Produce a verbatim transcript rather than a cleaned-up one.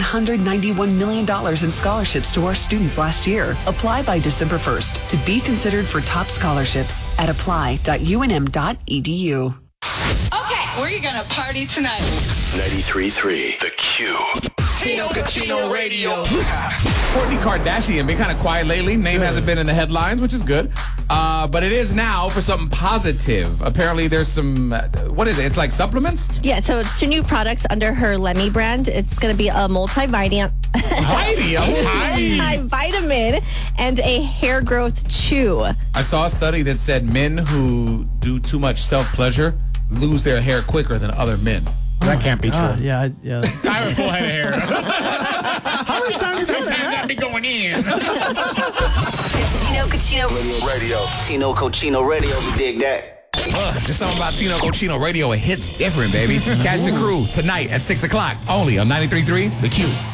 one hundred ninety-one million dollars in scholarships to our students last year. Apply by December first to be considered for top scholarships at apply dot u n m dot e d u. Okay, where are you going to party tonight? ninety-three point three The Q. Tino Cochino Radio. Kourtney Kardashian been kind of quiet lately. Name good. Hasn't been in the headlines, which is good. Uh, but it is now for something positive. Apparently, there's some, uh, what is it? It's like supplements? Yeah, so it's two new products under her Lemme brand. It's going to be a multivitamin. multivitamin and a hair growth chew. I saw a study that said men who do too much self-pleasure lose their hair quicker than other men. That can't be God, true. Yeah, yeah. I have a full head of hair. How many times Sometimes I be going in. It's Tino Cochino Radio. Tino Cochino Radio, we dig that. Uh, just something about Tino Cochino Radio. It hits different, baby. Catch the crew tonight at six o'clock, only on ninety-three point three The Q.